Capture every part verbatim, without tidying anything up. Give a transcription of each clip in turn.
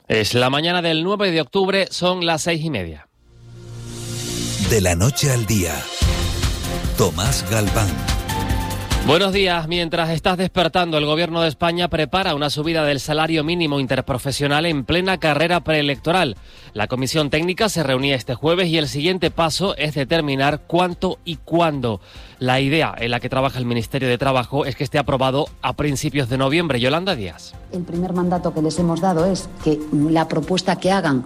Es la mañana del nueve de octubre, son las seis y media. De la noche al día, Tomás Galván. Buenos días. Mientras estás despertando, el Gobierno de España prepara una subida del salario mínimo interprofesional en plena carrera preelectoral. La comisión técnica se reunía este jueves y el siguiente paso es determinar cuánto y cuándo. La idea en la que trabaja el Ministerio de Trabajo es que esté aprobado a principios de noviembre. Yolanda Díaz. El primer mandato que les hemos dado es que la propuesta que hagan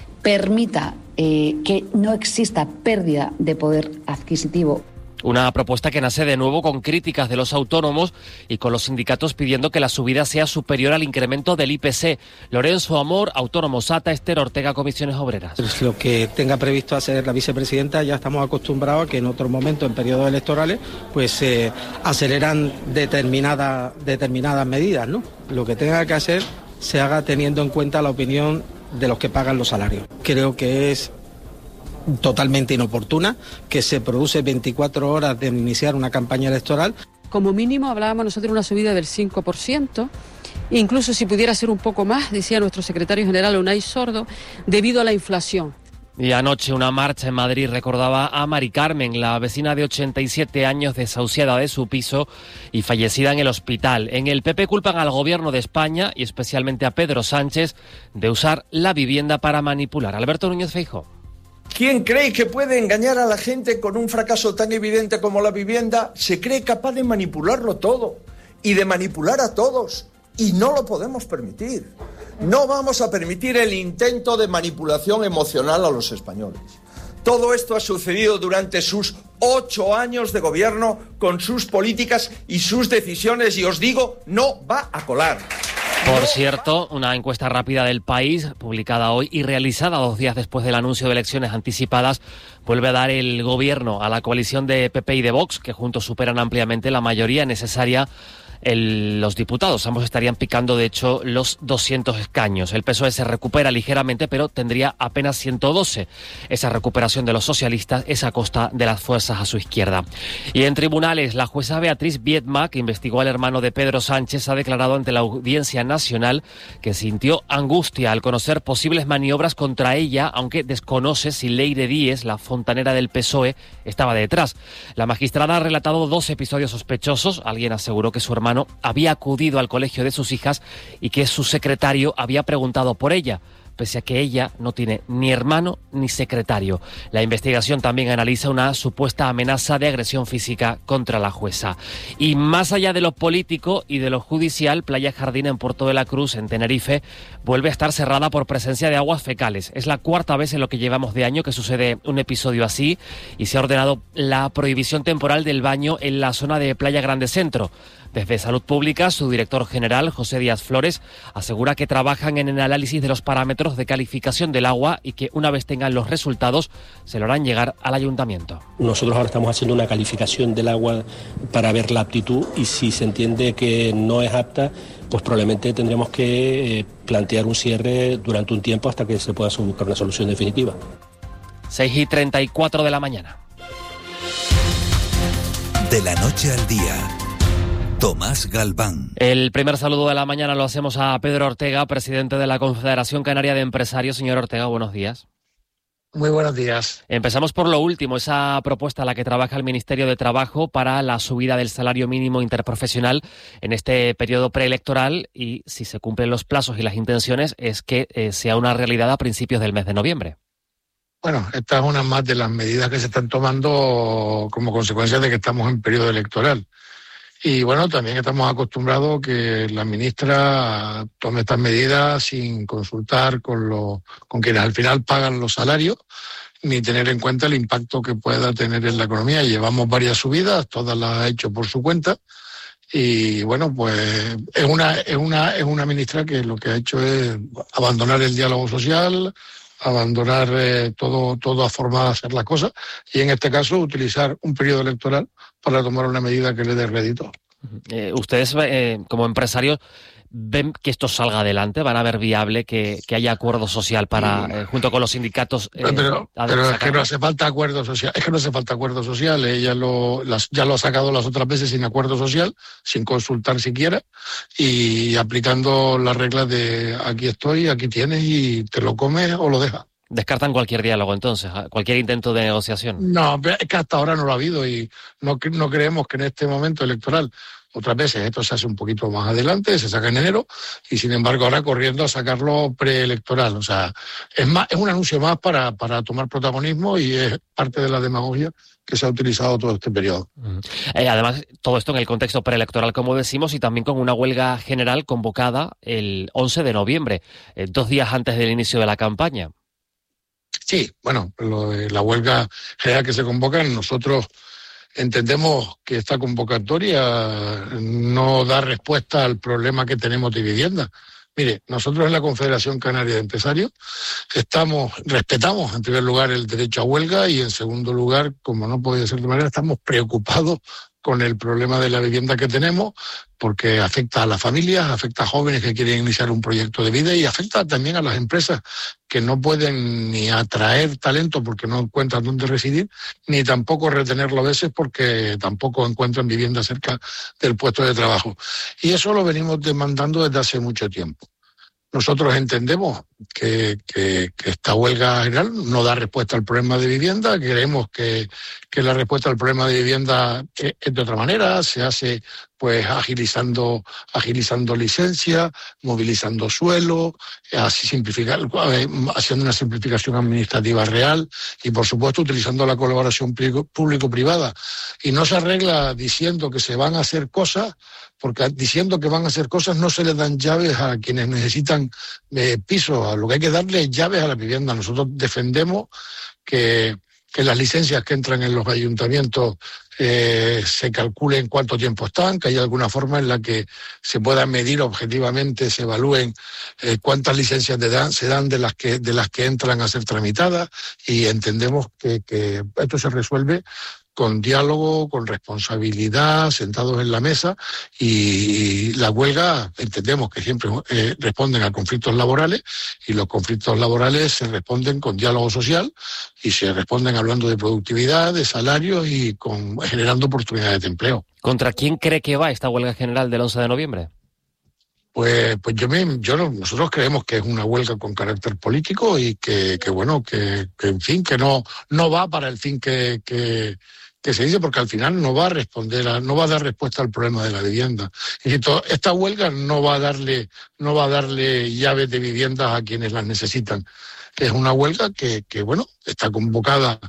permita eh, que no exista pérdida de poder adquisitivo. Una propuesta que nace de nuevo con críticas de los autónomos y con los sindicatos pidiendo que la subida sea superior al incremento del I P C. Lorenzo Amor, Autónomo S A T A, Esther Ortega, Comisiones Obreras. Es lo que tenga previsto hacer la vicepresidenta, ya estamos acostumbrados a que en otros momentos, en periodos electorales, pues eh, aceleran determinadas, determinadas medidas, ¿no? Lo que tenga que hacer se haga teniendo en cuenta la opinión de los que pagan los salarios. Creo que es totalmente inoportuna, que se produce veinticuatro horas de iniciar una campaña electoral. Como mínimo hablábamos nosotros de una subida del cinco por ciento, incluso si pudiera ser un poco más, decía nuestro secretario general Unai Sordo, debido a la inflación. Y anoche una marcha en Madrid recordaba a Mari Carmen, la vecina de ochenta y siete años desahuciada de su piso y fallecida en el hospital. En el P P culpan al Gobierno de España y especialmente a Pedro Sánchez de usar la vivienda para manipular. Alberto Núñez Feijóo. ¿Quién cree que puede engañar a la gente con un fracaso tan evidente como la vivienda? Se cree capaz de manipularlo todo y de manipular a todos. Y no lo podemos permitir. No vamos a permitir el intento de manipulación emocional a los españoles. Todo esto ha sucedido durante sus ocho años de gobierno con sus políticas y sus decisiones. Y os digo, no va a colar. Por cierto, una encuesta rápida del País, publicada hoy y realizada dos días después del anuncio de elecciones anticipadas, vuelve a dar el gobierno a la coalición de P P y de Vox, que juntos superan ampliamente la mayoría necesaria el, los diputados. Ambos estarían picando, de hecho, los doscientos escaños. El P S O E se recupera ligeramente, pero tendría apenas ciento doce. Esa recuperación de los socialistas es a costa de las fuerzas a su izquierda. Y en tribunales, la jueza Beatriz Viedma, que investigó al hermano de Pedro Sánchez, ha declarado ante la Audiencia Nacional que sintió angustia al conocer posibles maniobras contra ella, aunque desconoce si Leire Díez, la fontanera del P S O E, estaba detrás. La magistrada ha relatado dos episodios sospechosos. Alguien aseguró que su hermano había acudido al colegio de sus hijas y que su secretario había preguntado por ella, pese a que ella no tiene ni hermano ni secretario. La investigación también analiza una supuesta amenaza de agresión física contra la jueza. Y más allá de lo político y de lo judicial, Playa Jardín en Puerto de la Cruz, en Tenerife, vuelve a estar cerrada por presencia de aguas fecales. Es la cuarta vez en lo que llevamos de año que sucede un episodio así y se ha ordenado la prohibición temporal del baño en la zona de Playa Grande Centro. Desde Salud Pública, su director general, José Díaz Flores, asegura que trabajan en el análisis de los parámetros de calificación del agua y que una vez tengan los resultados se lo harán llegar al ayuntamiento. Nosotros ahora estamos haciendo una calificación del agua para ver la aptitud y si se entiende que no es apta, pues probablemente tendremos que plantear un cierre durante un tiempo hasta que se pueda buscar una solución definitiva. seis y treinta y cuatro de la mañana. De la noche al día, Tomás Galván. El primer saludo de la mañana lo hacemos a Pedro Ortega, presidente de la Confederación Canaria de Empresarios. Señor Ortega, buenos días. Muy buenos días. Empezamos por lo último, esa propuesta a la que trabaja el Ministerio de Trabajo para la subida del salario mínimo interprofesional en este periodo preelectoral y, si se cumplen los plazos y las intenciones, es que eh, sea una realidad a principios del mes de noviembre. Bueno, esta es una más de las medidas que se están tomando como consecuencia de que estamos en periodo electoral. Y bueno, también estamos acostumbrados que la ministra tome estas medidas sin consultar con los, con quienes al final pagan los salarios, ni tener en cuenta el impacto que pueda tener en la economía. Llevamos varias subidas, todas las ha hecho por su cuenta. Y bueno, pues es una, es una, es una ministra que lo que ha hecho es abandonar el diálogo social, abandonar eh, todo, toda forma de hacer las cosas y en este caso utilizar un periodo electoral para tomar una medida que le dé rédito. Eh, ustedes, eh, como empresarios, ¿ven que esto salga adelante? ¿Van a ver viable que, que haya acuerdo social para, eh, junto con los sindicatos? Eh, pero pero es que no hace falta acuerdo social, es que no hace falta acuerdo social, ella lo, las, ya lo ha sacado las otras veces sin acuerdo social, sin consultar siquiera, y aplicando las reglas de aquí estoy, aquí tienes, y te lo comes o lo dejas. ¿Descartan cualquier diálogo entonces, cualquier intento de negociación? No, es que hasta ahora no lo ha habido y no, no creemos que en este momento electoral, otras veces esto se hace un poquito más adelante, se saca en enero, y sin embargo ahora corriendo a sacarlo preelectoral. O sea, es más, es un anuncio más para, para tomar protagonismo, y es parte de la demagogia que se ha utilizado todo este periodo. Uh-huh. Eh, además, todo esto en el contexto preelectoral, como decimos, y también con una huelga general convocada el once de noviembre, eh, dos días antes del inicio de la campaña. Sí, bueno, lo de la huelga general que se convoca, nosotros entendemos que esta convocatoria no da respuesta al problema que tenemos de vivienda. Mire, nosotros en la Confederación Canaria de Empresarios estamos, respetamos en primer lugar el derecho a huelga, y en segundo lugar, como no puede ser de manera, estamos preocupados con el problema de la vivienda que tenemos, porque afecta a las familias, afecta a jóvenes que quieren iniciar un proyecto de vida, y afecta también a las empresas que no pueden ni atraer talento porque no encuentran dónde residir, ni tampoco retenerlo a veces porque tampoco encuentran vivienda cerca del puesto de trabajo. Y eso lo venimos demandando desde hace mucho tiempo. Nosotros entendemos que, que, que esta huelga general no da respuesta al problema de vivienda, creemos que, que la respuesta al problema de vivienda es, es de otra manera, se hace pues agilizando, agilizando licencias, movilizando suelo, así simplificar, haciendo una simplificación administrativa real, y por supuesto utilizando la colaboración público-privada. Y no se arregla diciendo que se van a hacer cosas, porque diciendo que van a hacer cosas no se les dan llaves a quienes necesitan eh, pisos. A lo que hay que darle es llaves a la vivienda. Nosotros defendemos que, que las licencias que entran en los ayuntamientos eh, se calculen cuánto tiempo están, que haya alguna forma en la que se pueda medir objetivamente, se evalúen eh, cuántas licencias de dan, se dan de las que de las que entran a ser tramitadas, y entendemos que, que esto se resuelve con diálogo, con responsabilidad, sentados en la mesa, y la huelga entendemos que siempre eh, responden a conflictos laborales, y los conflictos laborales se responden con diálogo social, y se responden hablando de productividad, de salarios, y con generando oportunidades de empleo. ¿Contra quién cree que va esta huelga general del once de noviembre? Pues, pues yo, me, yo nosotros creemos que es una huelga con carácter político, y que, que bueno, que, que en fin, que no, no va para el fin que, que que se dice, porque al final no va a responder, a, no va a dar respuesta al problema de la vivienda. Y esta huelga no va a darle, no va a darle llaves de viviendas a quienes las necesitan. Es una huelga que, que bueno, está convocada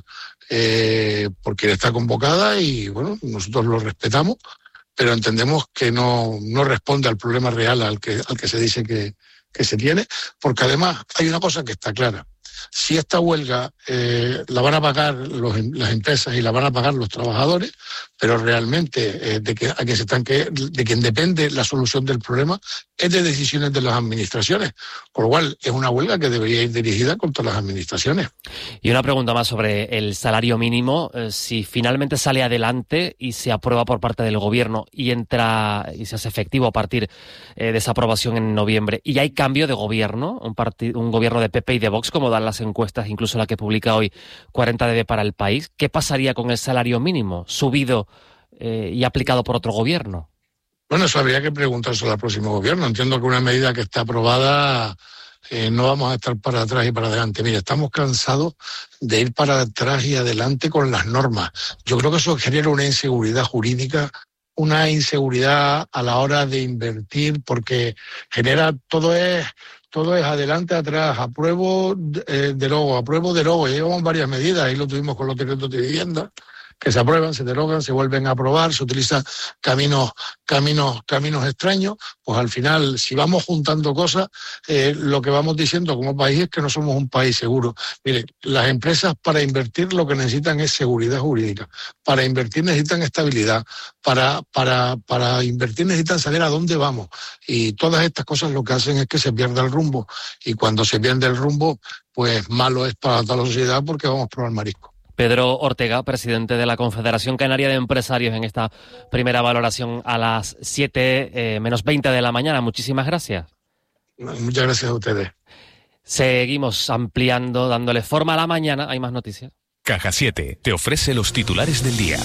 eh, por quien está convocada, y bueno, nosotros lo respetamos, pero entendemos que no, no responde al problema real al que, al que se dice que, que se tiene, porque además hay una cosa que está clara. Si esta huelga eh, la van a pagar los, las empresas y la van a pagar los trabajadores, pero realmente eh, de, que, a que se están que, de quien depende la solución del problema es de decisiones de las administraciones, con lo cual es una huelga que debería ir dirigida contra las administraciones. Y una pregunta más sobre el salario mínimo. Eh, si finalmente sale adelante y se aprueba por parte del gobierno y entra y se hace efectivo a partir eh, de esa aprobación en noviembre, y hay cambio de gobierno, un, partido, un gobierno de P P y de Vox, como dan las encuestas, incluso la que publica hoy cuarenta D B para El País, ¿qué pasaría con el salario mínimo subido eh, y aplicado por otro gobierno? Bueno, eso habría que preguntárselo al próximo gobierno. Entiendo que una medida que está aprobada eh, no vamos a estar para atrás y para adelante. Mira, estamos cansados de ir para atrás y adelante con las normas. Yo creo que eso genera una inseguridad jurídica, una inseguridad a la hora de invertir, porque genera todo es todo es adelante, atrás, apruebo, eh, derogo, apruebo, derogo. Ya llevamos varias medidas, ahí lo tuvimos con los decretos de vivienda, que se aprueban, se derogan, se vuelven a aprobar, se utilizan caminos, caminos, caminos extraños. Pues al final, si vamos juntando cosas, eh, lo que vamos diciendo como país es que no somos un país seguro. Mire, las empresas para invertir lo que necesitan es seguridad jurídica. Para invertir necesitan estabilidad. Para, para, para invertir necesitan saber a dónde vamos. Y todas estas cosas lo que hacen es que se pierda el rumbo. Y cuando se pierde el rumbo, pues malo es para toda la sociedad, porque vamos a probar marisco. Pedro Ortega, presidente de la Confederación Canaria de Empresarios, en esta primera valoración a las siete eh, menos veinte de la mañana. Muchísimas gracias. Muchas gracias a ustedes. Seguimos ampliando, dándole forma a la mañana. Hay más noticias. Caja siete te ofrece los titulares del día.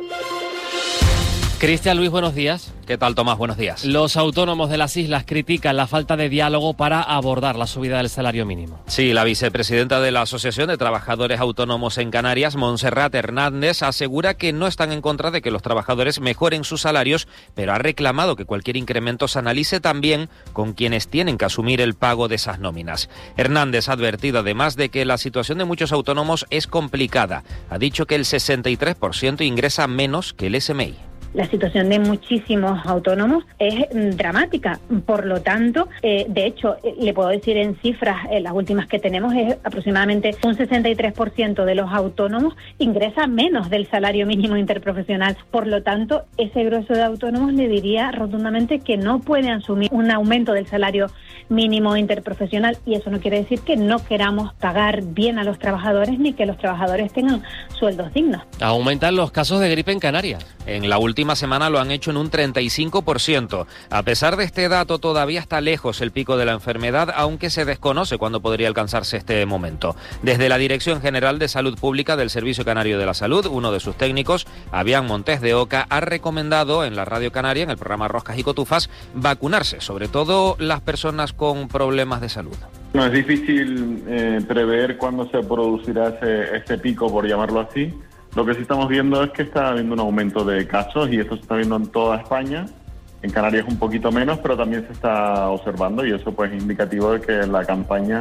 Cristian Luis, buenos días. ¿Qué tal, Tomás? Buenos días. Los autónomos de las islas critican la falta de diálogo para abordar la subida del salario mínimo. Sí, la vicepresidenta de la Asociación de Trabajadores Autónomos en Canarias, Montserrat Hernández, asegura que no están en contra de que los trabajadores mejoren sus salarios, pero ha reclamado que cualquier incremento se analice también con quienes tienen que asumir el pago de esas nóminas. Hernández ha advertido además de que la situación de muchos autónomos es complicada. Ha dicho que el sesenta y tres por ciento ingresa menos que el S M I. La situación de muchísimos autónomos es dramática, por lo tanto, eh, de hecho, eh, le puedo decir en cifras, eh, las últimas que tenemos es aproximadamente un sesenta y tres por ciento de los autónomos ingresa menos del salario mínimo interprofesional. Por lo tanto, ese grueso de autónomos le diría rotundamente que no puede asumir un aumento del salario mínimo interprofesional, y eso no quiere decir que no queramos pagar bien a los trabajadores ni que los trabajadores tengan sueldos dignos. Aumentan los casos de gripe en Canarias. En la última semana lo han hecho en un treinta y cinco por ciento. A pesar de este dato, todavía está lejos el pico de la enfermedad, aunque se desconoce cuándo podría alcanzarse este momento. Desde la Dirección General de Salud Pública del Servicio Canario de la Salud, uno de sus técnicos, Avián Montes de Oca, ha recomendado en la Radio Canaria, en el programa Roscas y Cotufas, vacunarse, sobre todo las personas con problemas de salud. No es difícil eh, prever cuándo se producirá ese, ese pico, por llamarlo así. Lo que sí estamos viendo es que está habiendo un aumento de casos, y esto se está viendo en toda España. En Canarias un poquito menos, pero también se está observando, y eso pues es indicativo de que la campaña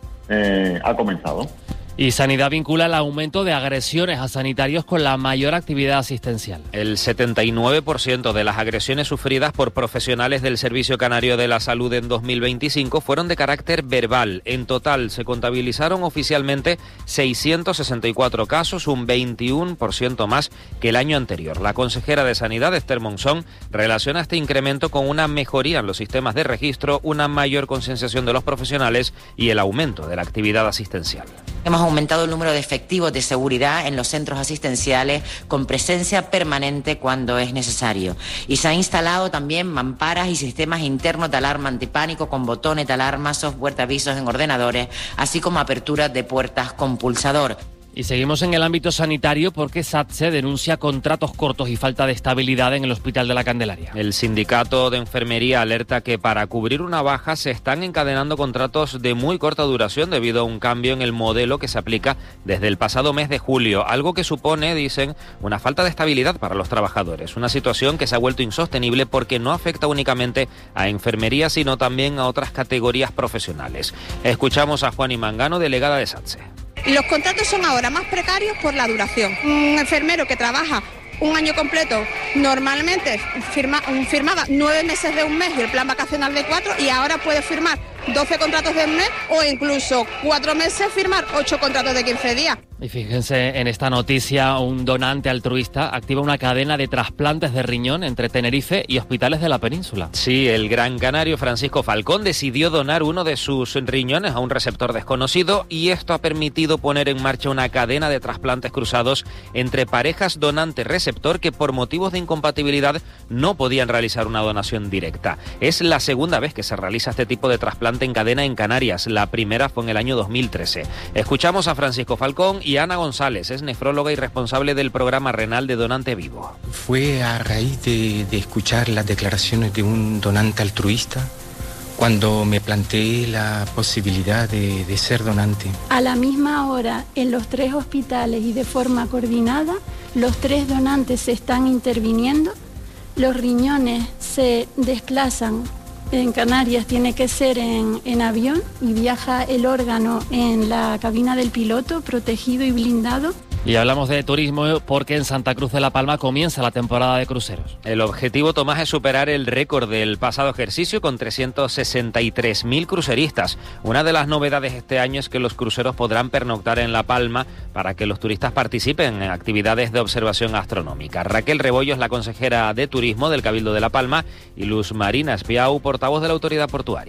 eh, ha comenzado. Y Sanidad vincula el aumento de agresiones a sanitarios con la mayor actividad asistencial. El setenta y nueve por ciento de las agresiones sufridas por profesionales del Servicio Canario de la Salud en dos mil veinticinco fueron de carácter verbal. En total se contabilizaron oficialmente seiscientos sesenta y cuatro casos, un veintiuno por ciento más que el año anterior. La consejera de Sanidad, Esther Monzón, relaciona este incremento con una mejoría en los sistemas de registro, una mayor concienciación de los profesionales y el aumento de la actividad asistencial. Hemos aumentado el número de efectivos de seguridad en los centros asistenciales con presencia permanente cuando es necesario. Y se han instalado también mamparas y sistemas internos de alarma antipánico con botones de alarma, software de avisos en ordenadores, así como aperturas de puertas con pulsador. Y seguimos en el ámbito sanitario porque SATSE denuncia contratos cortos y falta de estabilidad en el Hospital de la Candelaria. El sindicato de enfermería alerta que para cubrir una baja se están encadenando contratos de muy corta duración debido a un cambio en el modelo que se aplica desde el pasado mes de julio, algo que supone, dicen, una falta de estabilidad para los trabajadores. Una situación que se ha vuelto insostenible porque no afecta únicamente a enfermería, sino también a otras categorías profesionales. Escuchamos a Juani Mangano, delegada de SATSE. Los contratos son ahora más precarios por la duración. Un enfermero que trabaja un año completo normalmente firma, firmaba nueve meses de un mes y el plan vacacional de cuatro, y ahora puede firmar doce contratos de un mes o incluso cuatro meses firmar ocho contratos de quince días. Y fíjense en esta noticia, un donante altruista activa una cadena de trasplantes de riñón entre Tenerife y hospitales de la península. Sí, el gran canario Francisco Falcón decidió donar uno de sus riñones a un receptor desconocido, y esto ha permitido poner en marcha una cadena de trasplantes cruzados entre parejas donante-receptor que por motivos de incompatibilidad no podían realizar una donación directa. Es la segunda vez que se realiza este tipo de trasplante en cadena en Canarias. La primera fue en el año dos mil trece. Escuchamos a Francisco Falcón y Ana González, es nefróloga y responsable del programa renal de Donante Vivo. Fue a raíz de, de escuchar las declaraciones de un donante altruista cuando me planteé la posibilidad de, de ser donante. A la misma hora, en los tres hospitales y de forma coordinada, los tres donantes se están interviniendo, los riñones se desplazan. En Canarias tiene que ser en, en avión, y viaja el órgano en la cabina del piloto, protegido y blindado. Y hablamos de turismo porque en Santa Cruz de la Palma comienza la temporada de cruceros. El objetivo, Tomás, es superar el récord del pasado ejercicio con trescientos sesenta y tres mil cruceristas. Una de las novedades este año es que los cruceros podrán pernoctar en La Palma para que los turistas participen en actividades de observación astronómica. Raquel Rebollo es la consejera de Turismo del Cabildo de La Palma y Luz Marina Espiau, portavoz de la autoridad portuaria.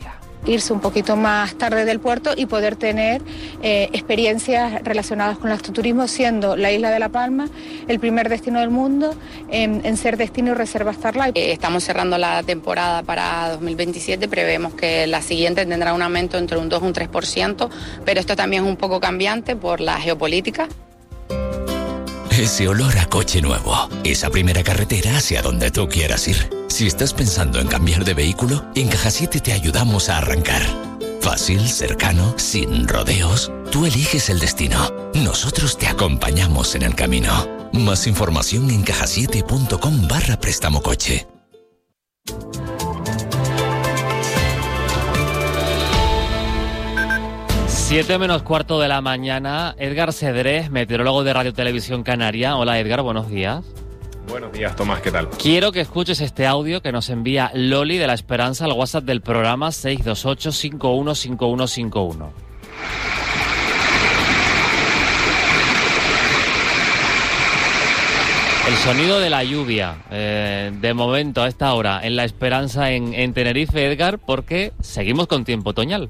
irse un poquito más tarde del puerto y poder tener eh, experiencias relacionadas con el astroturismo, siendo la isla de La Palma el primer destino del mundo en, en ser destino y reserva Starlight. Eh, estamos cerrando la temporada para dos mil veintisiete, prevemos que la siguiente tendrá un aumento entre un dos y un tres por ciento, pero esto también es un poco cambiante por la geopolítica. Ese olor a coche nuevo, esa primera carretera hacia donde tú quieras ir. Si estás pensando en cambiar de vehículo, en Caja siete te ayudamos a arrancar. Fácil, cercano, sin rodeos. Tú eliges el destino. Nosotros te acompañamos en el camino. Más información en cajasiete.com barra préstamo coche. Siete menos cuarto de la mañana. Edgar Cedrés, meteorólogo de Radio Televisión Canaria. Hola Edgar, buenos días. Buenos días, Tomás, ¿qué tal? Quiero que escuches este audio que nos envía Loli de La Esperanza al WhatsApp del programa seis dos ocho, cinco uno cinco uno cinco uno. El sonido de la lluvia, eh, de momento a esta hora en La Esperanza en, en Tenerife, Edgar, porque seguimos con tiempo otoñal.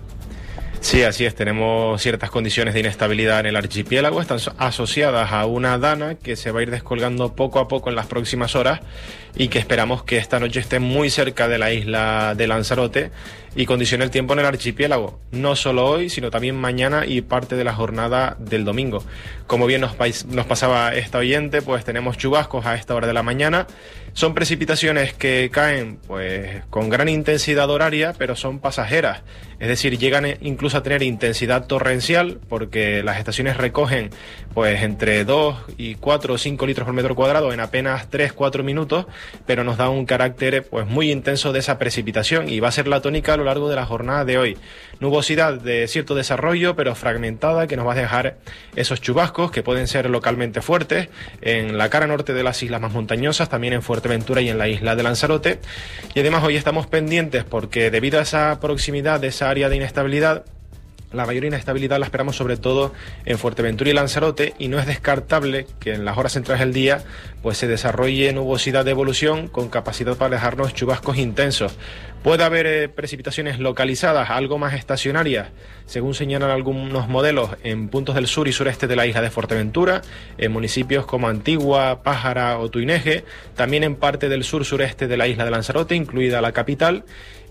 Sí, así es, tenemos ciertas condiciones de inestabilidad en el archipiélago, están asociadas a una dana que se va a ir descolgando poco a poco en las próximas horas y que esperamos que esta noche esté muy cerca de la isla de Lanzarote y condicione el tiempo en el archipiélago, no solo hoy, sino también mañana y parte de la jornada del domingo. Como bien nos, nos pasaba esta oyente, pues tenemos chubascos a esta hora de la mañana. Son precipitaciones que caen pues con gran intensidad horaria, pero son pasajeras. Es decir, llegan incluso a tener intensidad torrencial, porque las estaciones recogen pues entre dos y cuatro o cinco litros por metro cuadrado en apenas tres a cuatro minutos, pero nos da un carácter pues muy intenso de esa precipitación y va a ser la tónica a lo largo de la jornada de hoy. Nubosidad de cierto desarrollo, pero fragmentada, que nos va a dejar esos chubascos que pueden ser localmente fuertes en la cara norte de las islas más montañosas, también en Fuerteventura y en la isla de Lanzarote. Y además hoy estamos pendientes porque debido a esa proximidad de esa área de inestabilidad, la mayor inestabilidad la esperamos sobre todo en Fuerteventura y Lanzarote, y no es descartable que en las horas centrales del día pues se desarrolle nubosidad de evolución con capacidad para dejarnos chubascos intensos. Puede haber eh, precipitaciones localizadas, algo más estacionarias, según señalan algunos modelos, en puntos del sur y sureste de la isla de Fuerteventura, en municipios como Antigua, Pájara o Tuineje, también en parte del sur-sureste de la isla de Lanzarote, incluida la capital,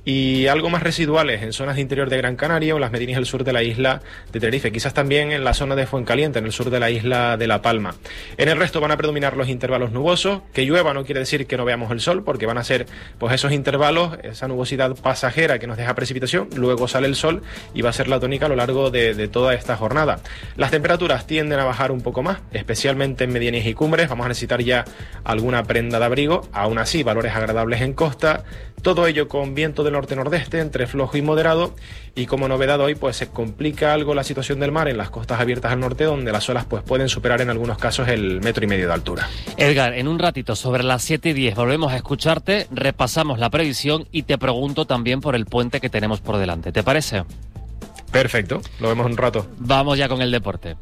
y algo más residuales en zonas de interior de Gran Canaria o en las medianías del sur de la isla de Tenerife, quizás también en la zona de Fuencaliente, en el sur de la isla de La Palma. En el resto van a predominar los intervalos nubosos. Que llueva no quiere decir que no veamos el sol, porque van a ser pues esos intervalos, esa nubosidad pasajera que nos deja precipitación, luego sale el sol y va a ser la tónica a lo largo de, de toda esta jornada. Las temperaturas tienden a bajar un poco más, especialmente en medianías y cumbres. Vamos a necesitar ya alguna prenda de abrigo, aún así valores agradables en costa, todo ello con viento del norte-nordeste entre flojo y moderado, y como novedad hoy pues se complica algo la situación del mar en las costas abiertas al norte, donde las olas pues pueden superar en algunos casos el metro y medio de altura. Edgar, en un ratito sobre las siete y diez volvemos a escucharte, repasamos la previsión y te pregunto también por el puente que tenemos por delante, ¿te parece? Perfecto, lo vemos un rato. Vamos ya con el deporte.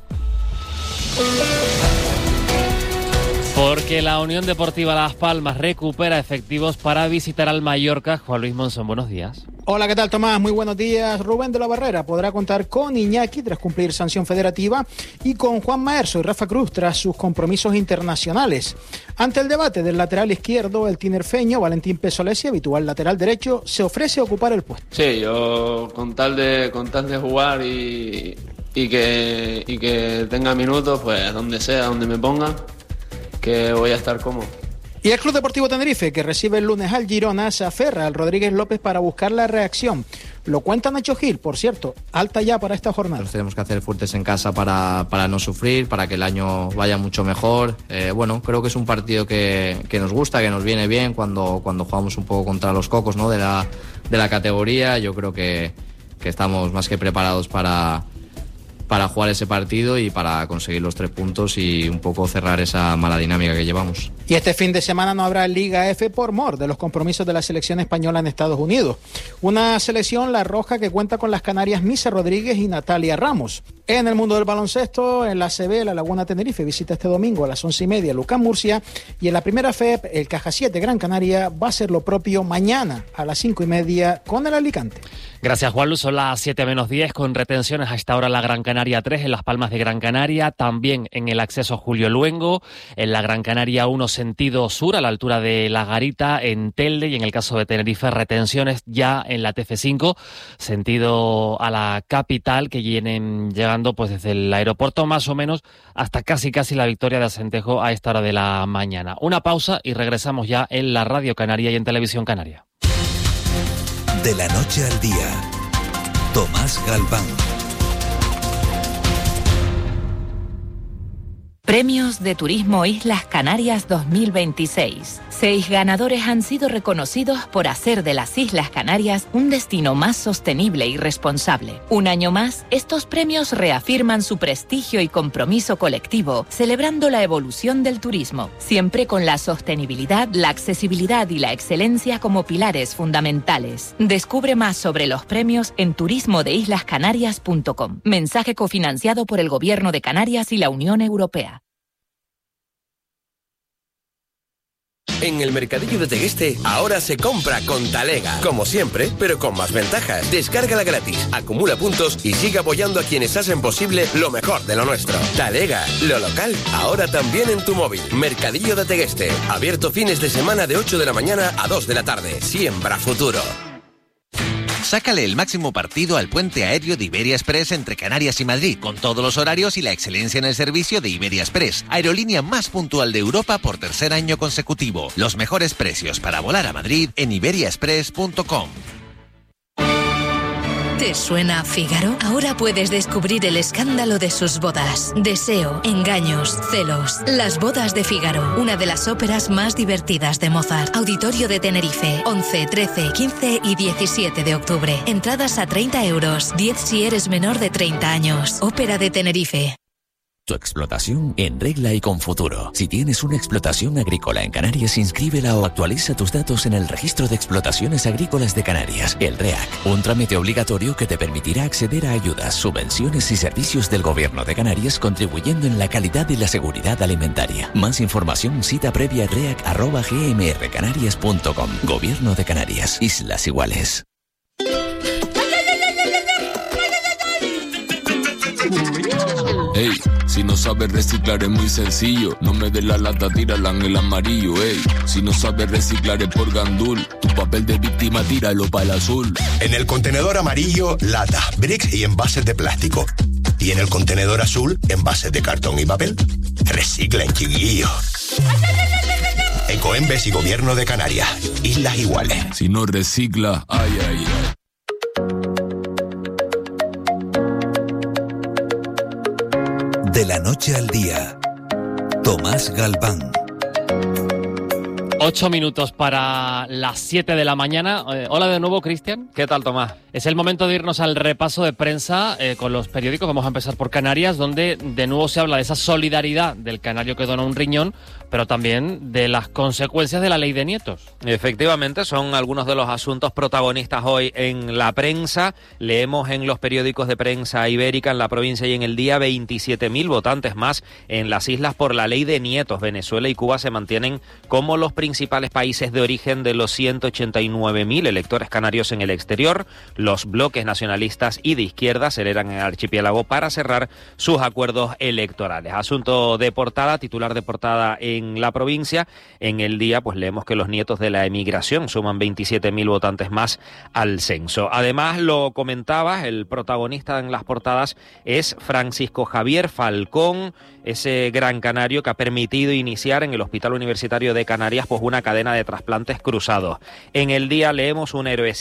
Porque la Unión Deportiva Las Palmas recupera efectivos para visitar al Mallorca. Juan Luis Monzón, buenos días. Hola, ¿qué tal, Tomás? Muy buenos días. Rubén de la Barrera podrá contar con Iñaki tras cumplir sanción federativa y con Juan Maerso y Rafa Cruz tras sus compromisos internacionales. Ante el debate del lateral izquierdo, el tinerfeño Valentín Pesolesi, habitual lateral derecho, se ofrece a ocupar el puesto. Sí, yo con tal de, con tal de jugar y, y, que, y que tenga minutos, pues donde sea, donde me ponga, que voy a estar cómodo. Y el Club Deportivo Tenerife, que recibe el lunes al Girona, se aferra al Rodríguez López para buscar la reacción. Lo cuenta Nacho Gil, por cierto, alta ya para esta jornada. Nos tenemos que hacer fuertes en casa para, para no sufrir, para que el año vaya mucho mejor. Eh, bueno, creo que es un partido que, que nos gusta, que nos viene bien cuando, cuando jugamos un poco contra los cocos, ¿no?, de la, de la categoría. Yo creo que, que estamos más que preparados para... para jugar ese partido y para conseguir los tres puntos y un poco cerrar esa mala dinámica que llevamos. Y este fin de semana no habrá Liga F por mor de los compromisos de la selección española en Estados Unidos. Una selección, la roja, que cuenta con las canarias Misa Rodríguez y Natalia Ramos. En el mundo del baloncesto, en la A C B, la Laguna Tenerife visita este domingo a las once y media Lucán Murcia, y en la primera F E P, el Caja siete Gran Canaria va a hacer lo propio mañana a las cinco y media con el Alicante. Gracias, Juanlu. Son las siete menos diez, con retenciones a esta hora en la Gran Canaria tres, en Las Palmas de Gran Canaria, también en el acceso Julio Luengo, en la Gran Canaria uno sentido sur, a la altura de La Garita, en Telde, y en el caso de Tenerife, retenciones ya en la T F cinco, sentido a la capital, que vienen llegando pues desde el aeropuerto más o menos hasta casi casi la Victoria de Acentejo a esta hora de la mañana. Una pausa y regresamos ya en la Radio Canaria y en Televisión Canaria. De la noche al día, Tomás Galván. Premios de Turismo Islas Canarias dos mil veintiséis. Seis ganadores han sido reconocidos por hacer de las Islas Canarias un destino más sostenible y responsable. Un año más, estos premios reafirman su prestigio y compromiso colectivo, celebrando la evolución del turismo, siempre con la sostenibilidad, la accesibilidad y la excelencia como pilares fundamentales. Descubre más sobre los premios en turismo de islas canarias punto com. Mensaje cofinanciado por el Gobierno de Canarias y la Unión Europea. En el Mercadillo de Tegueste, ahora se compra con Talega. Como siempre, pero con más ventajas. Descárgala gratis, acumula puntos y sigue apoyando a quienes hacen posible lo mejor de lo nuestro. Talega, lo local, ahora también en tu móvil. Mercadillo de Tegueste, abierto fines de semana de ocho de la mañana a dos de la tarde. Siembra futuro. Sácale el máximo partido al puente aéreo de Iberia Express entre Canarias y Madrid, con todos los horarios y la excelencia en el servicio de Iberia Express, aerolínea más puntual de Europa por tercer año consecutivo. Los mejores precios para volar a Madrid en iberia express punto com. ¿Te suena Fígaro? Ahora puedes descubrir el escándalo de sus bodas. Deseo, engaños, celos. Las bodas de Fígaro, una de las óperas más divertidas de Mozart. Auditorio de Tenerife, once, trece, quince y diecisiete de octubre. Entradas a treinta euros, diez si eres menor de treinta años. Ópera de Tenerife. Tu explotación en regla y con futuro. Si tienes una explotación agrícola en Canarias, inscríbela o actualiza tus datos en el Registro de Explotaciones Agrícolas de Canarias, el REAC. Un trámite obligatorio que te permitirá acceder a ayudas, subvenciones y servicios del Gobierno de Canarias, contribuyendo en la calidad y la seguridad alimentaria. Más información, cita previa reac arroba g m r canarias punto com. Gobierno de Canarias. Islas Iguales. Ey, si no sabes reciclar es muy sencillo. No me des la lata, tírala en el amarillo. Ey, si no sabes reciclar es por gandul. Tu papel de víctima tíralo para el azul. En el contenedor amarillo, lata, bricks y envases de plástico. Y en el contenedor azul, envases de cartón y papel. Reciclen, chiquillos. Ecoembes y Gobierno de Canarias. Islas Iguales. Si no recicla, ay, ay, ay. De la noche al día, Tomás Galván. Ocho minutos para las siete de la mañana. Eh, hola de nuevo, Cristian. ¿Qué tal, Tomás? Es el momento de irnos al repaso de prensa eh, con los periódicos. Vamos a empezar por Canarias, donde de nuevo se habla de esa solidaridad del canario que dona un riñón, pero también de las consecuencias de la ley de nietos. Efectivamente, son algunos de los asuntos protagonistas hoy en la prensa. Leemos en los periódicos de prensa ibérica, en La Provincia y en El Día, veintisiete mil votantes más en las islas por la ley de nietos. Venezuela y Cuba se mantienen como los principales países de origen de los ciento ochenta y nueve mil electores canarios en el exterior. Los bloques nacionalistas y de izquierda aceleran en el archipiélago para cerrar sus acuerdos electorales. Asunto de portada, titular de portada en La Provincia. En El Día, pues leemos que los nietos de la emigración suman veintisiete mil votantes más al censo. Además, lo comentabas, el protagonista en las portadas es Francisco Javier Falcón, ese gran canario que ha permitido iniciar en el Hospital Universitario de Canarias pues una cadena de trasplantes cruzados. En El Día leemos un héroe sin capa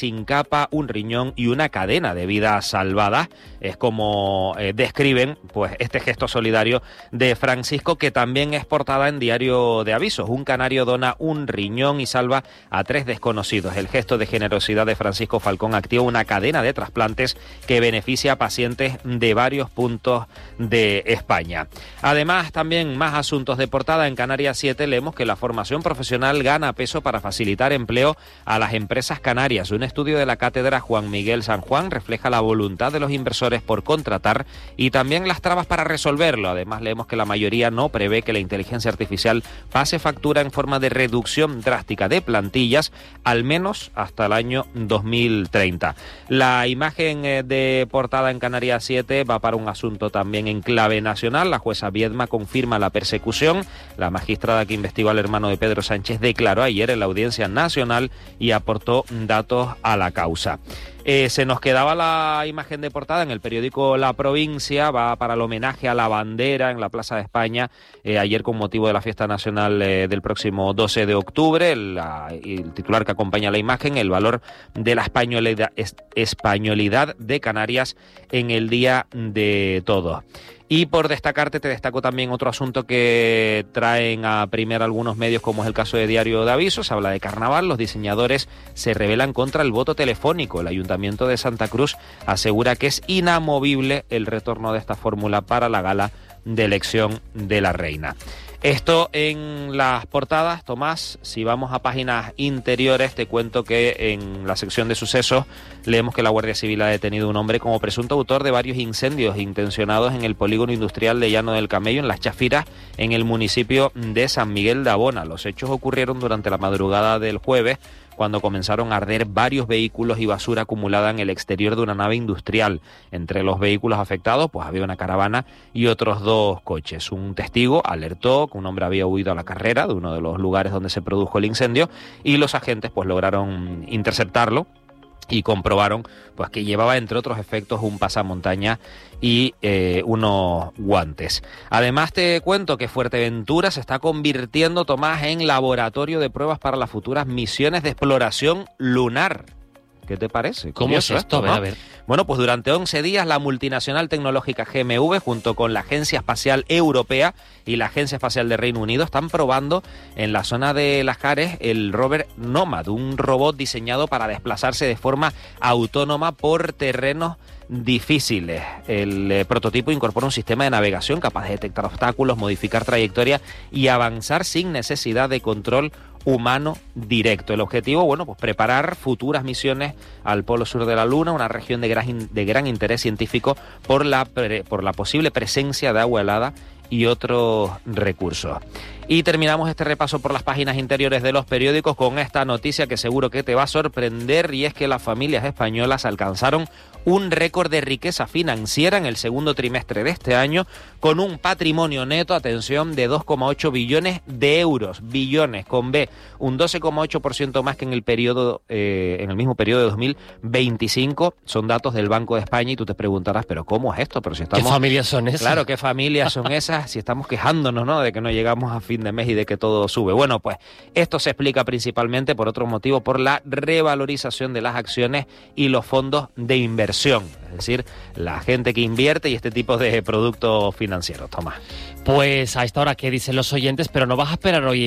Europa, un riñón y una cadena de vidas salvadas. Es como eh, describen pues este gesto solidario de Francisco, que también es portada en Diario de Avisos. Un canario dona un riñón y salva a tres desconocidos. El gesto de generosidad de Francisco Falcón activa una cadena de trasplantes que beneficia a pacientes de varios puntos de España. Además, también más asuntos de portada. En Canarias siete leemos que la formación profesional gana peso para facilitar empleo a las empresas canarias. Un estudio de la cátedra Juan Miguel San Juan refleja la voluntad de los inversores por contratar y también las trabas para resolverlo. Además, leemos que la mayoría no prevé que la inteligencia artificial pase factura en forma de reducción drástica de plantillas, al menos hasta el año dos mil treinta. La imagen de portada en Canarias siete va para un asunto también en clave nacional. La jueza Viedma confirma la persecución. La magistrada que investigó al hermano de Pedro Sánchez declaró ayer en la Audiencia Nacional y aportó datos a la causa. Eh, se nos quedaba la imagen de portada en el periódico La Provincia, va para el homenaje a la bandera en la Plaza de España, eh, ayer con motivo de la fiesta nacional eh, del próximo doce de octubre, el, la, el titular que acompaña la imagen, el valor de la españolidad, es, españolidad de Canarias en el Día de Todos. Y por destacarte, te destaco también otro asunto que traen a primera algunos medios, como es el caso de Diario de Avisos. Se habla de carnaval. Los diseñadores se rebelan contra el voto telefónico. El Ayuntamiento de Santa Cruz asegura que es inamovible el retorno de esta fórmula para la gala de elección de la reina. Esto en las portadas. Tomás, si vamos a páginas interiores, te cuento que en la sección de sucesos leemos que la Guardia Civil ha detenido a un hombre como presunto autor de varios incendios intencionados en el polígono industrial de Llano del Camello, en Las Chafiras, en el municipio de San Miguel de Abona. Los hechos ocurrieron durante la madrugada del jueves, cuando comenzaron a arder varios vehículos y basura acumulada en el exterior de una nave industrial. Entre los vehículos afectados pues había una caravana y otros dos coches. Un testigo alertó que un hombre había huido a la carrera de uno de los lugares donde se produjo el incendio y los agentes pues lograron interceptarlo y comprobaron pues que llevaba, entre otros efectos, un pasamontaña y eh, unos guantes. Además, te cuento que Fuerteventura se está convirtiendo, Tomás, en laboratorio de pruebas para las futuras misiones de exploración lunar. ¿Qué te parece? ¿Cómo es esto? ¿no? A ver. Bueno, pues durante once días la multinacional tecnológica G M V, junto con la Agencia Espacial Europea y la Agencia Espacial de Reino Unido, están probando en la zona de Las Cares el rover Nomad, un robot diseñado para desplazarse de forma autónoma por terrenos difíciles. El eh, prototipo incorpora un sistema de navegación capaz de detectar obstáculos, modificar trayectoria y avanzar sin necesidad de control humano directo. El objetivo, bueno, pues preparar futuras misiones al polo sur de la Luna, una región de gran, de gran interés científico por la, por la posible presencia de agua helada y otros recursos. Y terminamos este repaso por las páginas interiores de los periódicos con esta noticia que seguro que te va a sorprender, y es que las familias españolas alcanzaron un récord de riqueza financiera en el segundo trimestre de este año, con un patrimonio neto, atención, de dos coma ocho billones de euros, billones con B, un doce coma ocho por ciento más que en el periodo, eh, en el mismo periodo de dos mil veinticinco. Son datos del Banco de España y tú te preguntarás, ¿pero cómo es esto? Pero si estamos, ¿qué familias son esas? Claro, ¿qué familias son esas? Si estamos quejándonos, ¿no?, de que no llegamos a fin de mes y de que todo sube. Bueno, pues esto se explica principalmente por otro motivo, por la revalorización de las acciones y los fondos de inversión. Es decir, la gente que invierte y este tipo de productos financieros. Tomás. Pues a esta hora, ¿qué dicen los oyentes? Pero no vas a esperar hoy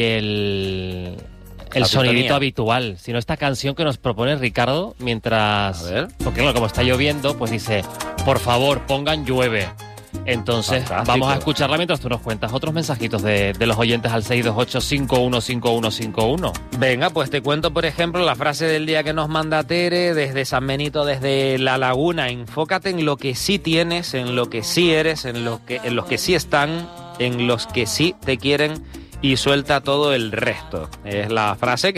el, el sonidito habitual, sino esta canción que nos propone Ricardo mientras... A ver. Porque claro, como está lloviendo, pues dice, por favor, pongan llueve. Entonces, fantástico. Vamos a escucharla mientras tú nos cuentas otros mensajitos de, de los oyentes al seis dos ocho, cinco uno cinco uno cinco uno. Venga, pues te cuento, por ejemplo, la frase del día que nos manda Tere desde San Benito, desde La Laguna. Enfócate en lo que sí tienes, en lo que sí eres, en, lo que, en los que sí están, en los que sí te quieren y suelta todo el resto. Es la frase que